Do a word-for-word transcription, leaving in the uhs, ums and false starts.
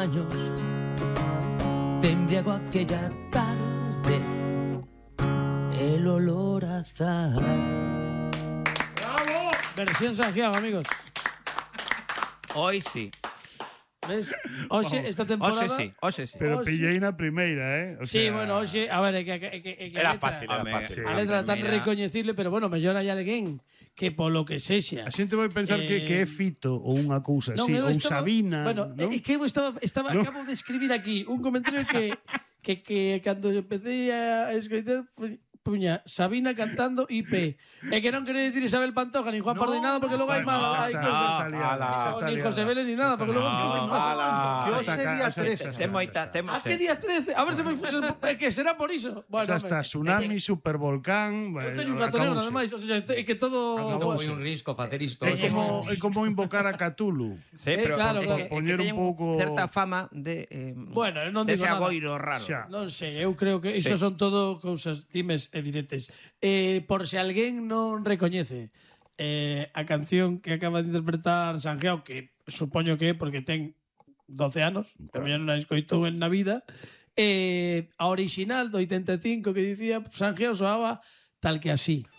años te embriagó aquella tarde el olor a azahar. ¡Bravo! Versión Santiago, amigos. Hoy sí. ¿Ves? Oxe, esta temporada... Oxe sí, oxe sí. Pero Oxe. pillei na primeira, eh? O Sí, sea, bueno, oxe, a ver, é que, é que, é que, é que Era a letra, fácil, era Home, fácil. a letra tan Mira. recoñecible, pero bueno, mellor hai alguén que polo que sexa. A xente vai pensar Eh, que, que é Fito ou unha cousa así, eu ou estaba- Sabina, Bueno, non? é que eu estaba, estaba ¿No? acabo de escribir aquí un comentario que que, que cando empecé a escribir pu- puña Sabina cantando I P. É que non quero dicir Isabel Pantoja ni Juan Pardo ni nada porque logo hai Bueno, mal, xa hai está, cosas. xa está liada, Ala. xa O está ni liada. José Vélez ni nada, porque logo No, hai cosas. ala. Que hoxe hoxe día trece. Ten moita, ten ¿A qué día trece? A ver se me fuse... É que será por iso. Xa Bueno, está, me- tsunami, supervolcán. Eu bueno, teño un gato negro, acabouse. ademais. O sea, é que todo... Acabou. Foi un risco facer isto. É como, é como invocar a Cthulhu. Sí, Eh, pero claro, é claro. que- é que Poñer un teñen pouco- certa fama de eh, Bueno, eu non digo dese nada. agoiro raro. Xa. Non sei, eu creo que iso Sí. son todo cousas times e diretes. Eh, por se alguén non recoñece eh, a canción que acaba de interpretar Sanjeo, que supoño que é porque ten doce anos, que claro. non a escoitou en na vida, eh, a original do oitenta e cinco que dicía Sanjeo soaba tal que así.